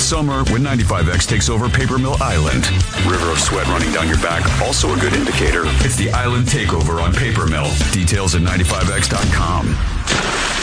summer when 95X takes over Paper Mill Island. River of sweat running down your back, also a good indicator. It's the Island Takeover on Paper Mill. Details at 95X.com.